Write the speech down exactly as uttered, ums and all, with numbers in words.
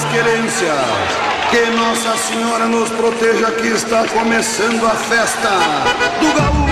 querência. Que Nossa Senhora nos proteja, que está começando a festa do gaúcho.